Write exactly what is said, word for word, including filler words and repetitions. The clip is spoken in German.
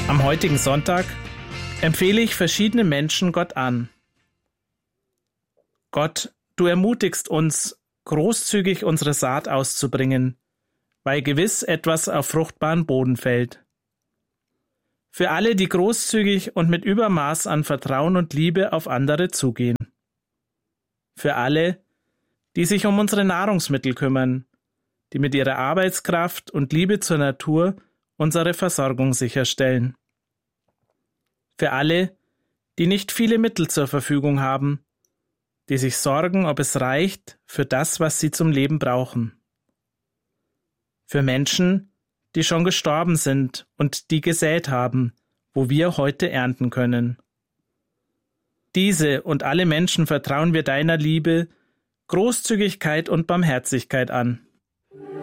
Am heutigen Sonntag empfehle ich verschiedene Menschen Gott an. Gott, du ermutigst uns, großzügig unsere Saat auszubringen, weil gewiss etwas auf fruchtbaren Boden fällt. Für alle, die großzügig und mit Übermaß an Vertrauen und Liebe auf andere zugehen. Für alle, die sich um unsere Nahrungsmittel kümmern, die mit ihrer Arbeitskraft und Liebe zur Natur unsere Versorgung sicherstellen. Für alle, die nicht viele Mittel zur Verfügung haben, die sich sorgen, ob es reicht für das, was sie zum Leben brauchen. Für Menschen, die schon gestorben sind und die gesät haben, wo wir heute ernten können. Diese und alle Menschen vertrauen wir deiner Liebe, Großzügigkeit und Barmherzigkeit an.